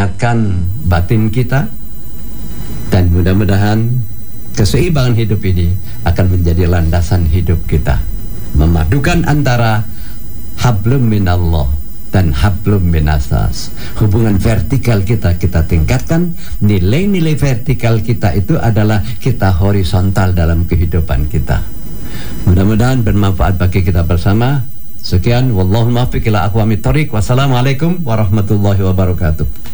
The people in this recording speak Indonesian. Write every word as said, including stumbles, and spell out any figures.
menghangatkan batin kita, dan mudah-mudahan keseimbangan hidup ini akan menjadi landasan hidup kita, memadukan antara hablum minallah dan hablum minasas. Hubungan vertikal kita kita tingkatkan, nilai-nilai vertikal kita itu adalah kita horizontal dalam kehidupan kita. Mudah-mudahan bermanfaat bagi kita bersama. Sekian, wallahul muwaffiq ila aqwamit thoriq. Wassalamualaikum warahmatullahi wabarakatuh.